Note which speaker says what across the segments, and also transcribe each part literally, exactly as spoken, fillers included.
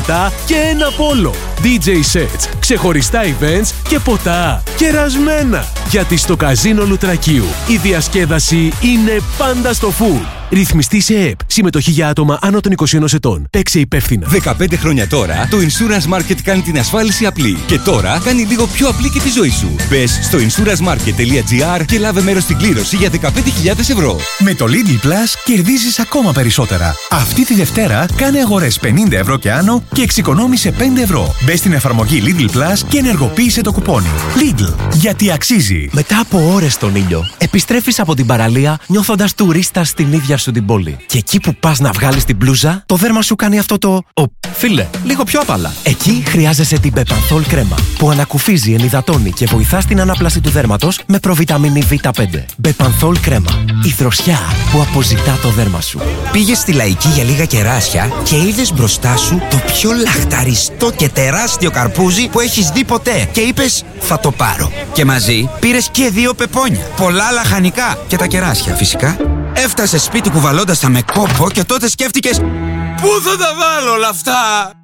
Speaker 1: και ένα πόλο. ντι τζέι sets, ξεχωριστά events και ποτά κερασμένα. Γιατί στο Καζίνο Λουτρακίου η διασκέδαση είναι πάντα στο full. Ρυθμιστή σε ΕΕΠ. Συμμετοχή για άτομα άνω των είκοσι ενός ετών. Παίξε υπεύθυνα.
Speaker 2: δεκαπέντε χρόνια τώρα το Insurance Market κάνει την ασφάλιση απλή. Και τώρα κάνει λίγο πιο απλή και τη ζωή σου. Μπες στο insurance market τελεία gr και λάβε μέρος στην κλήρωση για δεκαπέντε χιλιάδες ευρώ.
Speaker 3: Με το Lidl Plus κερδίζεις ακόμα περισσότερα. Αυτή τη Δευτέρα κάνε αγορές πενήντα ευρώ και άνω και εξοικονόμησε πέντε ευρώ. Μπες στην εφαρμογή Lidl Plus και ενεργοποίησε το κουπόνι. Lidl, γιατί αξίζει.
Speaker 4: Μετά από ώρες στον ήλιο, επιστρέφεις από την παραλία νιώθοντας τουρίστα στην ίδια σου την πόλη. Και εκεί που πας να βγάλεις την μπλούζα, το δέρμα σου κάνει αυτό το. Ο, φίλε, λίγο πιο απαλά. Εκεί χρειάζεσαι την Bepanthol κρέμα, που ανακουφίζει, ενυδατώνει και βοηθά στην ανάπλαση του δέρματος με προβιταμίνη βι πέντε. Bepanthol κρέμα. Η δροσιά που αποζητά το δέρμα σου.
Speaker 5: Πήγες στη Λαϊκή για λίγα κεράσια και είδες μπροστά σου το πιο λαχταριστό και τεράστιο καρπούζι που έχεις δει ποτέ. Και είπες, θα το πάρω. Και μαζί πήρες και δύο πεπόνια. Πολλά λαχανικά και τα κεράσια φυσικά. Έφτασες σπίτι κουβαλώντας τα με κόπο και τότε σκέφτηκες, πού θα τα βάλω όλα αυτά?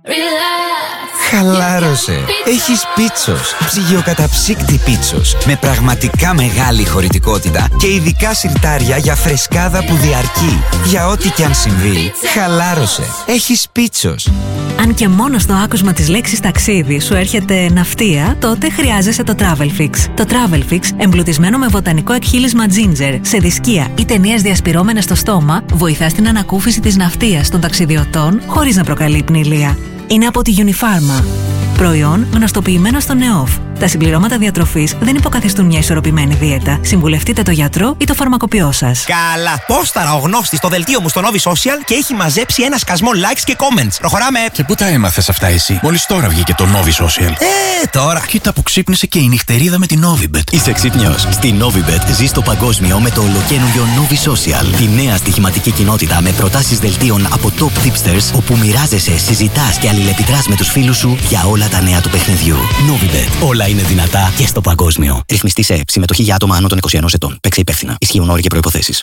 Speaker 5: Relax. Χαλάρωσε. Έχεις Πίτσος. Ψυγειοκαταψύκτη Πίτσος. Με πραγματικά μεγάλη χωρητικότητα και ειδικά σιρτάρια για φρεσκάδα που διαρκεί. Για ό,τι κι αν συμβεί, χαλάρωσε. Έχεις Πίτσος.
Speaker 6: Αν και μόνο στο άκουσμα της λέξης ταξίδι σου έρχεται ναυτία, τότε χρειάζεσαι το Travel Fix. Το Travel Fix, εμπλουτισμένο με βοτανικό εκχύλισμα ginger, σε δισκία ή ταινίες διασπυρώμενες στο στόμα, βοηθά στην ανακούφιση της ναυτίας των ταξιδιωτών χωρίς να προκαλεί πνηλεία. Είναι από τη Unifarma. Προϊόν γνωστοποιημένο στο ΝΕΟΦ. Τα συμπληρώματα διατροφής δεν υποκαθιστούν μια ισορροπημένη δίαιτα. Συμβουλευτείτε το γιατρό ή το φαρμακοποιό σας.
Speaker 7: Καλά! Πόσταρα ο γνώστης στο δελτίο μου στο Novi Social και έχει μαζέψει ένα σκασμό likes και comments. Προχωράμε!
Speaker 8: Και πού τα έμαθες αυτά εσύ? Μόλις τώρα βγήκε το Novi Social.
Speaker 7: Ε, τώρα!
Speaker 8: Κοίτα που ξύπνησε και η νυχτερίδα με την Novibet.
Speaker 9: Είσαι ξύπνιος? Στη Novibet ζεις το παγκόσμιο με το ολοκαίνουργιο Novi Social. Τη νέα στοιχηματική κοινότητα με προτάσεις δελτίων από top tipsters, όπου μοιράζεσαι, συζητάς και αλληλεπιδράς με τους φίλους σου για όλα τα νέα του παιχνιδιού. Novibet. Όλα είναι δυνατά και στο παγκόσμιο. Ρυθμιστή σε ΕΕΠ. Συμμετοχή για άτομα άνω των είκοσι ενός ετών. Παίξε υπεύθυνα. Ισχύουν όροι και προϋποθέσεις.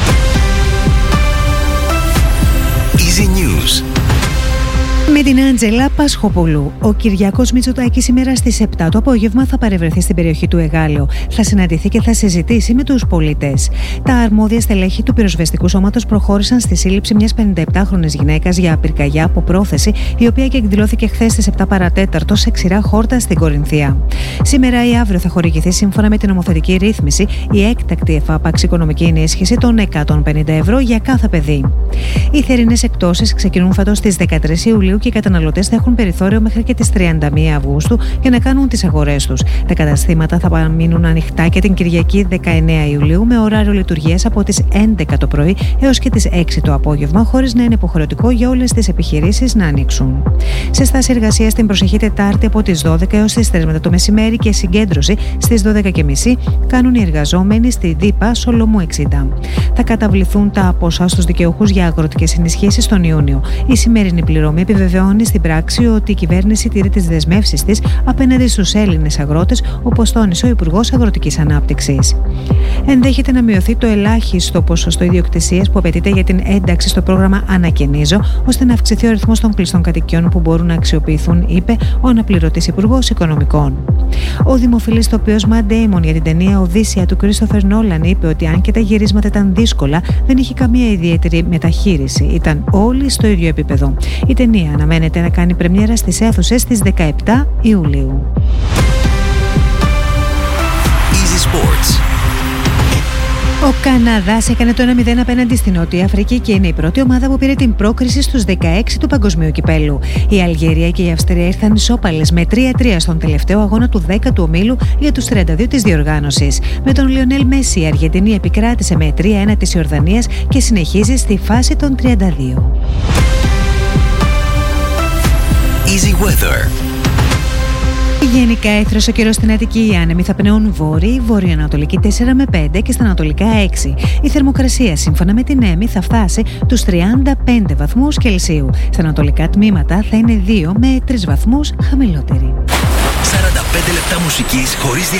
Speaker 3: Easy News.
Speaker 10: Με την Άντζελα Πασχοπούλου. Ο Κυριάκος Μητσοτάκης σήμερα στις επτά το απόγευμα θα παρευρεθεί στην περιοχή του Εγάλεω. Θα συναντηθεί και θα συζητήσει με τους πολίτες. Τα αρμόδια στελέχη του πυροσβεστικού σώματος προχώρησαν στη σύλληψη μιας πενηνταεπτάχρονης γυναίκας για πυρκαγιά από πρόθεση, η οποία και εκδηλώθηκε χθες στις επτά παρατέταρτο σε ξηρά χόρτα στην Κορινθία. Σήμερα ή αύριο θα χορηγηθεί, σύμφωνα με την νομοθετική ρύθμιση, η έκτακτη εφάπαξη οικονομική ενίσχυση των εκατόν πενήντα ευρώ για κάθε παιδί. Οι θερινές εκτόσεις ξεκινούν φέτος στις δεκατρείς Ιουλίου και οι καταναλωτές θα έχουν περιθώριο μέχρι και τις τριάντα μία Αυγούστου για να κάνουν τις αγορές τους. Τα καταστήματα θα παραμείνουν ανοιχτά και την Κυριακή δεκαεννέα Ιουλίου με ωράριο λειτουργίας από τις έντεκα το πρωί έως και τις έξι το απόγευμα, χωρίς να είναι υποχρεωτικό για όλες τις επιχειρήσεις να ανοίξουν. Σε στάση εργασίας την προσεχή Τετάρτη από τις δώδεκα έως τις τρεις μετά το μεσημέρι και συγκέντρωση στις δώδεκα και μισή κάνουν οι εργαζόμενοι στη ΔΥΠΑ Σολομού εξήντα. Θα καταβληθούν τα ποσά στους δικαιούχους για αγροτικές ενισχύσεις τον Ιούνιο. Η σημερινή πληρωμή επιβεβαιώνει στην πράξη ότι η κυβέρνηση τηρεί τις δεσμεύσεις της απέναντι στους Έλληνες αγρότες, όπως τόνισε ο Υπουργός Αγροτικής Ανάπτυξης. Ενδέχεται να μειωθεί το ελάχιστο ποσοστό ιδιοκτησίας που απαιτείται για την ένταξη στο πρόγραμμα Ανακαινίζω, ώστε να αυξηθεί ο αριθμός των κλειστών κατοικιών που μπορούν να αξιοποιηθούν, είπε ο αναπληρωτής Υπουργός Οικονομικών. Ο δημοφιλής ηθοποιός Ματ Ντέιμον για την ταινία Οδύσσεια του Κρίστοφερ Νόλαν είπε ότι αν και τα γυρίσματα ήταν δύσκολα, δεν είχε καμία ιδιαίτερη μεταχείριση. Ήταν όλοι στο ίδιο επίπεδο. Η ταινία αναμένεται να κάνει πρεμιέρα στις αίθουσες στις δεκαεπτά Ιουλίου.
Speaker 3: Easy Sports.
Speaker 10: Ο Καναδάς έκανε το ένα μηδέν απέναντι στην Νότια Αφρική και είναι η πρώτη ομάδα που πήρε την πρόκριση στους δεκαέξι του Παγκοσμίου Κυπέλλου. Η Αλγερία και η Αυστρία ήρθαν ισόπαλες με τρία τρία στον τελευταίο αγώνα του δέκατου ομίλου για τους τριάντα δύο της διοργάνωσης. Με τον Λιονέλ Μέση η Αργεντινή επικράτησε με τρία ένα της Ιορδανίας και συνεχίζει στη φάση των τριάντα δύο.
Speaker 3: Easy Weather.
Speaker 10: Γενικά έθρος ο καιρός στην Αττική. Οι άνεμοι θα πνέουν βόρειοι, βορειοανατολική τέσσερα με πέντε και στα ανατολικά έξι. Η θερμοκρασία σύμφωνα με την ΕΜΗ θα φτάσει τους τριάντα πέντε βαθμούς Κελσίου. Στα ανατολικά τμήματα θα είναι δύο με τρεις βαθμούς χαμηλότερη.
Speaker 3: σαράντα πέντε λεπτά μουσικής χωρίς